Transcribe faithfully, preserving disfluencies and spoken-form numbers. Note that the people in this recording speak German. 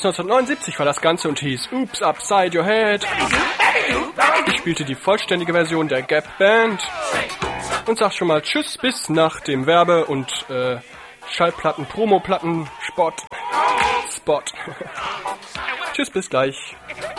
neunzehnhundertneunundsiebzig war das Ganze und hieß Oops Upside Your Head. Ich spielte die vollständige Version der Gap Band und sag schon mal Tschüss bis nach dem Werbe- und äh, Schallplatten, Promoplatten, Spot, Spot. Tschüss, bis gleich.